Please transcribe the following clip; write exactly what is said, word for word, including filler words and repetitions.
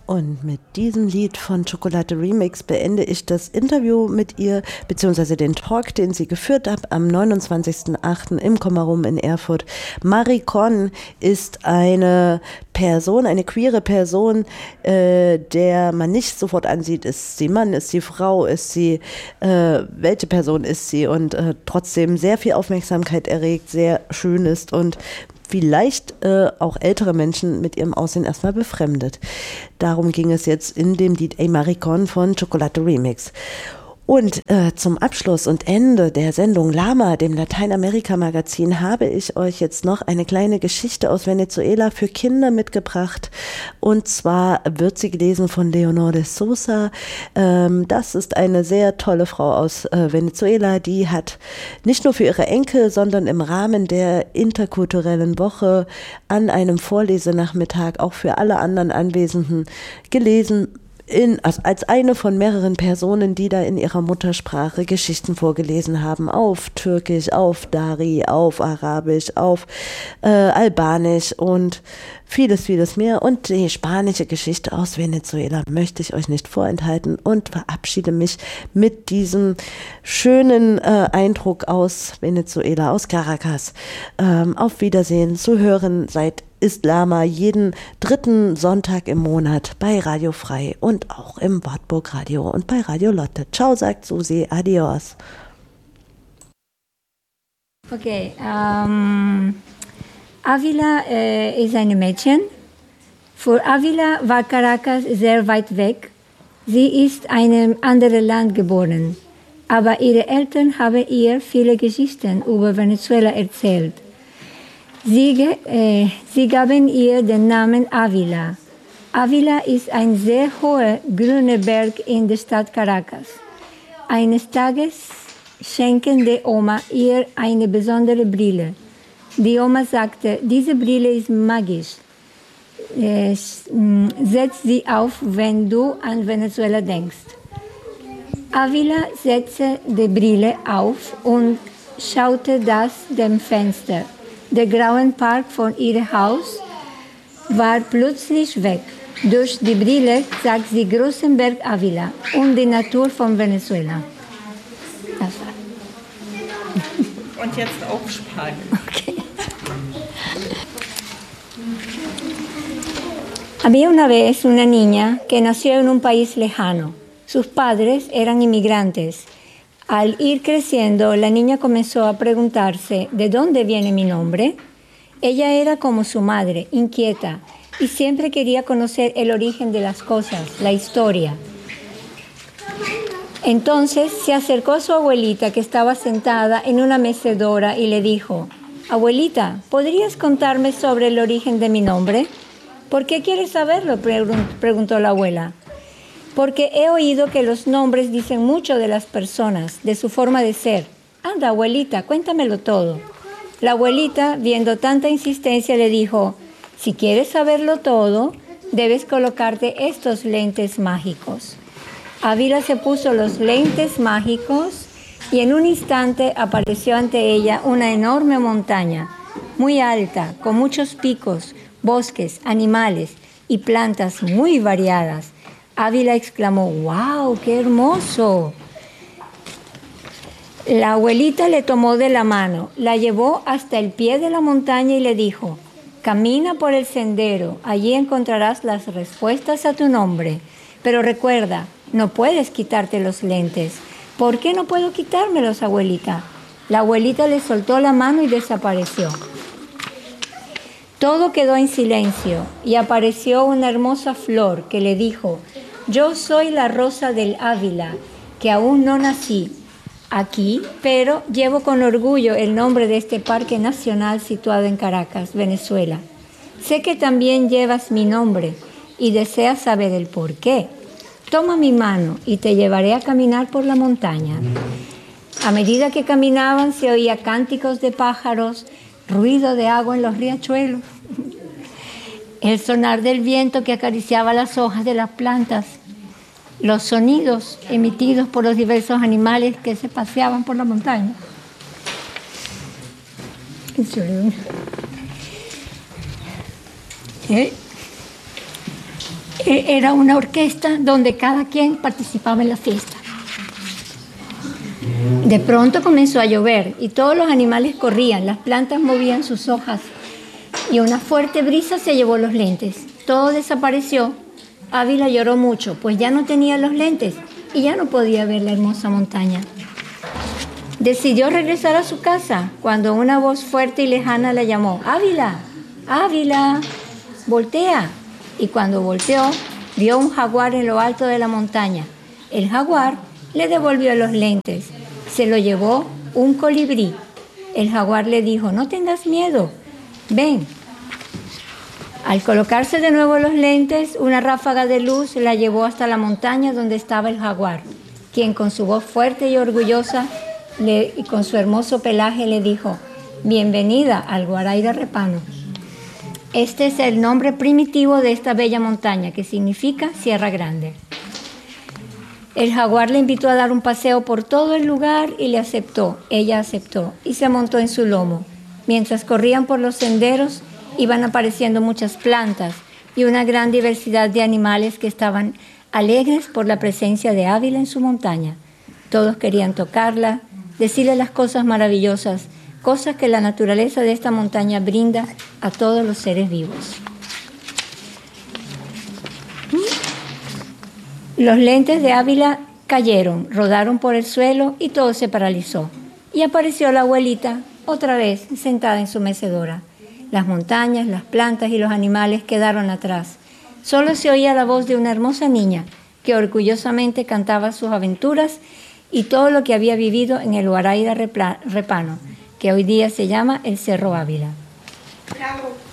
Und mit diesem Lied von Chocolate Remix beende ich das Interview mit ihr, beziehungsweise den Talk, den sie geführt hat am neunundzwanzigsten achten im Kommerum in Erfurt. Maricon ist eine Person, eine queere Person, äh, der man nicht sofort ansieht, ist sie Mann, ist sie Frau, ist sie, äh, welche Person ist sie und äh, trotzdem sehr viel Aufmerksamkeit erregt, sehr schön ist und vielleicht äh, auch ältere Menschen mit ihrem Aussehen erstmal befremdet. Darum ging es jetzt in dem Lied Ey Maricon von Chocolate Remix. Und äh, zum Abschluss und Ende der Sendung Lama, dem Lateinamerika-Magazin, habe ich euch jetzt noch eine kleine Geschichte aus Venezuela für Kinder mitgebracht. Und zwar wird sie gelesen von Leonor de Sousa. Ähm, das ist eine sehr tolle Frau aus äh, Venezuela, die hat nicht nur für ihre Enkel, sondern im Rahmen der interkulturellen Woche an einem Vorlesenachmittag auch für alle anderen Anwesenden gelesen, In, als, als eine von mehreren Personen, die da in ihrer Muttersprache Geschichten vorgelesen haben, auf Türkisch, auf Dari, auf Arabisch, auf äh, Albanisch und vieles, vieles mehr. Und die spanische Geschichte aus Venezuela möchte ich euch nicht vorenthalten und verabschiede mich mit diesem schönen äh, Eindruck aus Venezuela, aus Caracas. Ähm, auf Wiedersehen, zu hören seid ist Lama jeden dritten Sonntag im Monat bei Radio Frei und auch im Wartburg Radio und bei Radio Lotte. Ciao, sagt Susi. Adios. Okay, ähm, Avila äh, ist ein Mädchen. Für Avila war Caracas sehr weit weg. Sie ist in einem anderen Land geboren. Aber ihre Eltern haben ihr viele Geschichten über Venezuela erzählt. Sie, äh, sie gaben ihr den Namen Avila. Avila ist ein sehr hoher grüner Berg in der Stadt Caracas. Eines Tages schenkte die Oma ihr eine besondere Brille. Die Oma sagte, diese Brille ist magisch. Äh, setz sie auf, wenn du an Venezuela denkst. Avila setzte die Brille auf und schaute aus dem Fenster. Der graue Park von ihrem Haus war plötzlich weg. Durch die Brille sah sie den großen Berg Avila und die Natur von Venezuela. Das war. Und jetzt auf Spanien. Okay. Había una vez una niña que nació en un país lejano. Sus padres eran inmigrantes. Al ir creciendo, la niña comenzó a preguntarse, ¿de dónde viene mi nombre? Ella era como su madre, inquieta, y siempre quería conocer el origen de las cosas, la historia. Entonces se acercó a su abuelita, que estaba sentada en una mecedora, y le dijo, «Abuelita, ¿podrías contarme sobre el origen de mi nombre?» «¿Por qué quieres saberlo?», preguntó la abuela. «Porque he oído que los nombres dicen mucho de las personas, de su forma de ser. Anda, abuelita, cuéntamelo todo». La abuelita, viendo tanta insistencia, le dijo, «Si quieres saberlo todo, debes colocarte estos lentes mágicos». Avila se puso los lentes mágicos y en un instante apareció ante ella una enorme montaña, muy alta, con muchos picos, bosques, animales y plantas muy variadas. Avila exclamó, ¡wow, qué hermoso! La abuelita le tomó de la mano, la llevó hasta el pie de la montaña y le dijo, camina por el sendero, allí encontrarás las respuestas a tu nombre. Pero recuerda, no puedes quitarte los lentes. ¿Por qué no puedo quitármelos, abuelita? La abuelita le soltó la mano y desapareció. Todo quedó en silencio y apareció una hermosa flor que le dijo, yo soy la rosa del Ávila, que aún no nací aquí, pero llevo con orgullo el nombre de este parque nacional situado en Caracas, Venezuela. Sé que también llevas mi nombre y deseas saber el por qué. Toma mi mano y te llevaré a caminar por la montaña. A medida que caminaban se oía cánticos de pájaros, ruido de agua en los riachuelos, el sonar del viento que acariciaba las hojas de las plantas, los sonidos emitidos por los diversos animales que se paseaban por la montaña. ¿Eh? Era una orquesta donde cada quien participaba en la fiesta. De pronto comenzó a llover y todos los animales corrían, las plantas movían sus hojas y una fuerte brisa se llevó los lentes. Todo desapareció. Ávila lloró mucho, pues ya no tenía los lentes y ya no podía ver la hermosa montaña. Decidió regresar a su casa cuando una voz fuerte y lejana la llamó. ¡Ávila! ¡Ávila! ¡Voltea! Y cuando volteó, vio un jaguar en lo alto de la montaña. El jaguar le devolvió los lentes. Se lo llevó un colibrí. El jaguar le dijo, no tengas miedo, ven. Al colocarse de nuevo los lentes, una ráfaga de luz la llevó hasta la montaña donde estaba el jaguar, quien con su voz fuerte y orgullosa le, y con su hermoso pelaje le dijo, bienvenida al Guaraíra Repano. Este es el nombre primitivo de esta bella montaña, que significa Sierra Grande. El jaguar le invitó a dar un paseo por todo el lugar y le aceptó. Ella aceptó y se montó en su lomo. Mientras corrían por los senderos, iban apareciendo muchas plantas y una gran diversidad de animales que estaban alegres por la presencia de Ávila en su montaña. Todos querían tocarla, decirle las cosas maravillosas, cosas que la naturaleza de esta montaña brinda a todos los seres vivos. Los lentes de Ávila cayeron, rodaron por el suelo y todo se paralizó. Y apareció la abuelita, otra vez, sentada en su mecedora. Las montañas, las plantas y los animales quedaron atrás. Solo se oía la voz de una hermosa niña que orgullosamente cantaba sus aventuras y todo lo que había vivido en el Guaraíra Repano, que hoy día se llama el Cerro Ávila. Bravo.